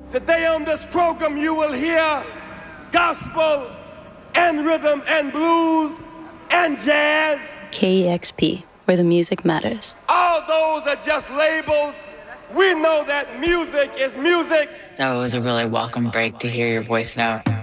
Today on this program you will hear gospel and rhythm and blues and jazz. KEXP, where the music matters. All those are just labels. We know that music is music. So it was a really welcome break to hear your voice note.